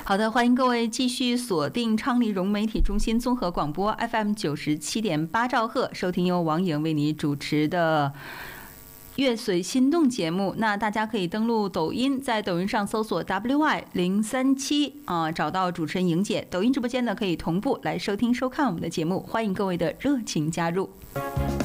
好的，欢迎各位继续锁定昌黎融媒体中心综合广播 FM 97.8兆赫，收听由王颖为你主持的乐随心动节目。那大家可以登录抖音，在抖音上搜索 WY037找到主持人莹姐。抖音直播间呢可以同步来收听收看我们的节目，欢迎各位的热情加入。